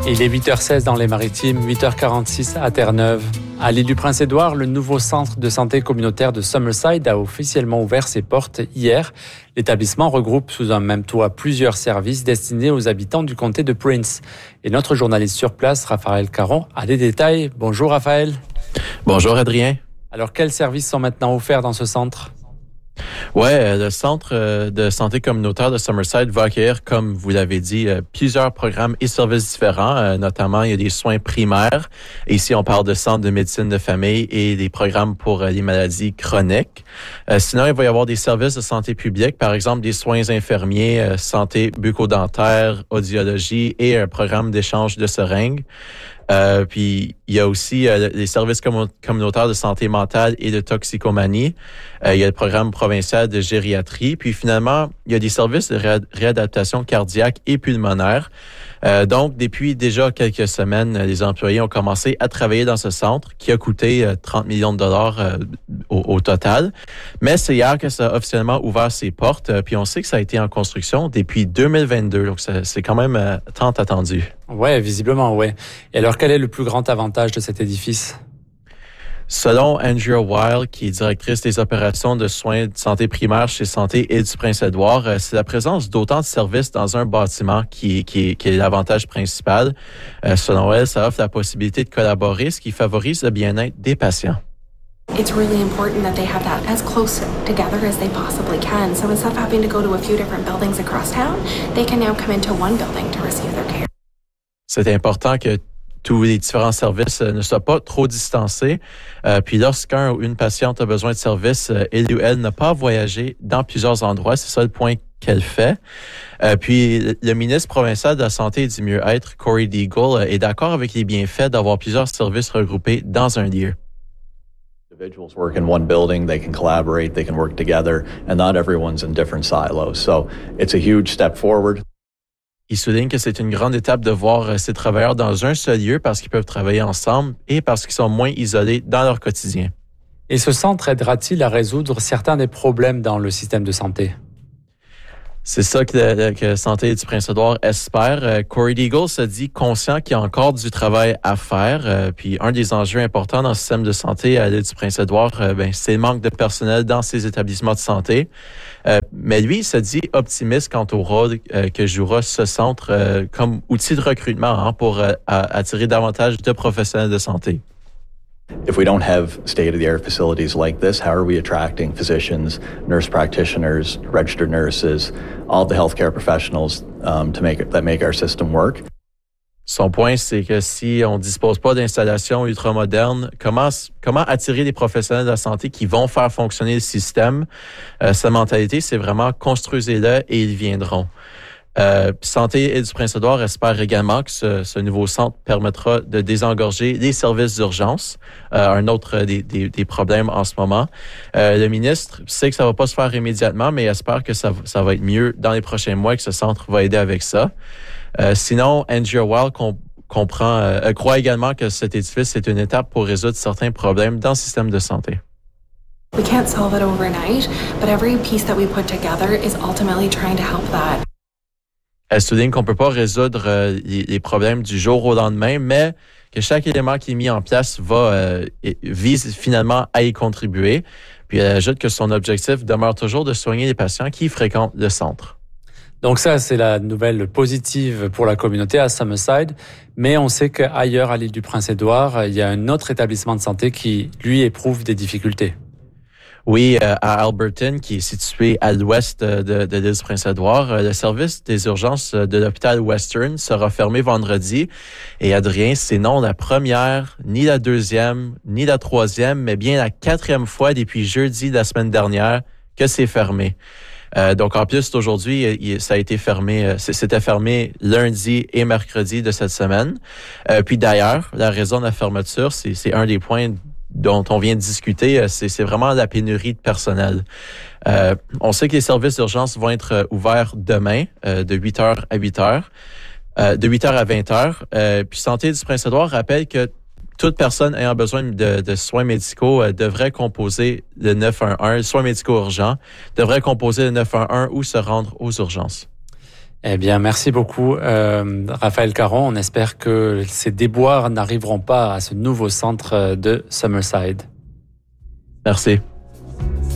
Et il est 8h16 dans les Maritimes, 8h46 à Terre-Neuve. À l'île du Prince-Édouard, le nouveau centre de santé communautaire de Summerside a officiellement ouvert ses portes hier. L'établissement regroupe sous un même toit plusieurs services destinés aux habitants du comté de Prince. Et notre journaliste sur place, Raphaël Caron, a des détails. Bonjour Raphaël. Bonjour Adrien. Alors quels services sont maintenant offerts dans ce centre ? Ouais, le centre de santé communautaire de Summerside va accueillir, comme vous l'avez dit, plusieurs programmes et services différents. Notamment, il y a des soins primaires. Et ici, on parle de centres de médecine de famille et des programmes pour les maladies chroniques. Sinon, il va y avoir des services de santé publique, par exemple des soins infirmiers, santé bucco-dentaire, audiologie et un programme d'échange de seringues. Puis il y a aussi les services communautaires de santé mentale et de toxicomanie. Il y a le programme provincial de gériatrie. Puis finalement, il y a des services de réadaptation cardiaque et pulmonaire. Donc, depuis déjà quelques semaines, les employés ont commencé à travailler dans ce centre qui a coûté 30 millions de dollars au total. Mais c'est hier que ça a officiellement ouvert ses portes. Puis on sait que ça a été en construction depuis 2022. Donc, c'est quand même tant attendu. Ouais, visiblement, ouais. Et alors, quel est le plus grand avantage de cet édifice? Selon Andrea Weil, qui est directrice des opérations de soins de santé primaire chez Santé Île du Prince-Édouard, c'est la présence d'autant de services dans un bâtiment qui est l'avantage principal. Selon elle, ça offre la possibilité de collaborer, ce qui favorise le bien-être des patients. It's really important that they have that as close together as they possibly can. So instead of having to go to a few different buildings across town, they can now come into one building to receive their care. C'est important que tous les différents services ne soient pas trop distancés. Puis lorsqu'un ou une patiente a besoin de services, il ou elle n'a pas voyagé dans plusieurs endroits. C'est ça le point qu'elle fait. Puis le ministre provincial de la Santé et du Mieux-être, Corey Deagle, est d'accord avec les bienfaits d'avoir plusieurs services regroupés dans un lieu. Individuals work in one building, they can collaborate, they can work together, and not everyone's in different silos. So it's a huge step forward. Il souligne que c'est une grande étape de voir ces travailleurs dans un seul lieu parce qu'ils peuvent travailler ensemble et parce qu'ils sont moins isolés dans leur quotidien. Et ce centre aidera-t-il à résoudre certains des problèmes dans le système de santé? C'est ça que Santé du Prince-Édouard espère. Corey Deagle se dit conscient qu'il y a encore du travail à faire. Puis un des enjeux importants dans le système de santé à l'île du Prince-Édouard, c'est le manque de personnel dans ces établissements de santé. Mais lui, il se dit optimiste quant au rôle que jouera ce centre comme outil de recrutement pour attirer davantage de professionnels de santé. If we don't have state-of-the-art facilities like this, how are we attracting physicians, nurse practitioners, registered nurses, all the healthcare professionals that make our system work? Son point, c'est que si on dispose pas d'installations ultramodernes, comment attirer des professionnels de la santé qui vont faire fonctionner le système? Sa mentalité, c'est vraiment construisez-le et ils viendront. Santé Île du Prince-Édouard espère également que ce nouveau centre permettra de désengorger les services d'urgence, un autre des problèmes en ce moment. Le ministre sait que ça va pas se faire immédiatement, mais espère que ça va être mieux dans les prochains mois et que ce centre va aider avec ça. Sinon, Andrea Weil croit également que cet édifice est une étape pour résoudre certains problèmes dans le système de santé. We can't solve it overnight, but every piece that we put together is ultimately trying to help that. Elle souligne qu'on peut pas résoudre les problèmes du jour au lendemain, mais que chaque élément qui est mis en place vise finalement à y contribuer. Puis elle ajoute que son objectif demeure toujours de soigner les patients qui fréquentent le centre. Donc ça, c'est la nouvelle positive pour la communauté à Summerside. Mais on sait qu'ailleurs, à l'île du Prince-Édouard, il y a un autre établissement de santé qui, lui, éprouve des difficultés. Oui, à Alberton, qui est situé à l'ouest de l'île du Prince-Édouard, le service des urgences de l'hôpital Western sera fermé vendredi. Et Adrien, c'est non la première, ni la deuxième, ni la troisième, mais bien la 4e fois depuis jeudi de la semaine dernière que c'est fermé. Donc, en plus, aujourd'hui, ça a été fermé, c'était fermé lundi et mercredi de cette semaine. Puis d'ailleurs, la raison de la fermeture, c'est un des points dont on vient de discuter, c'est vraiment la pénurie de personnel. On sait que les services d'urgence vont être ouverts demain, de 8h à 8h, de 8h à 20h. Puis Santé du Prince-Édouard rappelle que toute personne ayant besoin de soins médicaux devrait composer le 911, soins médicaux urgents, devrait composer le 911 ou se rendre aux urgences. Eh bien, merci beaucoup, Raphaël Caron. On espère que ces déboires n'arriveront pas à ce nouveau centre de Summerside. Merci.